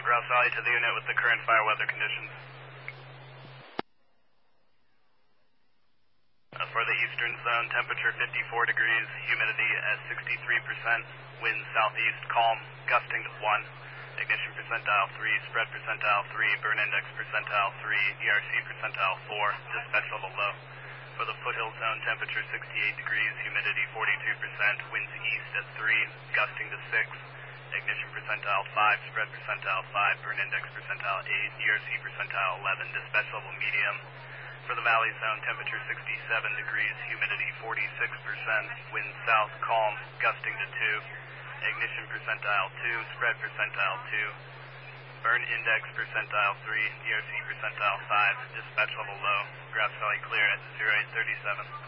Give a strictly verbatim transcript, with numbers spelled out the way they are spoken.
Grouse Valley to the unit with the current fire weather conditions. Uh, for the eastern zone, temperature fifty-four degrees, humidity at sixty-three percent, wind southeast, calm, gusting to one, ignition percentile three, spread percentile three, burn index percentile three, E R C percentile four, dispatch level low. For the foothill zone, temperature sixty-eight degrees, humidity forty-two percent, winds east at three, gusting to six, ignition percentile five, spread percentile five, burn index percentile eight, E R C percentile eleven, dispatch level medium. For the valley zone, temperature sixty-seven degrees, humidity forty-six percent, wind south, calm, gusting to two, ignition percentile two, spread percentile two, burn index percentile three, E R C percentile five, dispatch level low, Grass Valley clear at zero eight thirty-seven.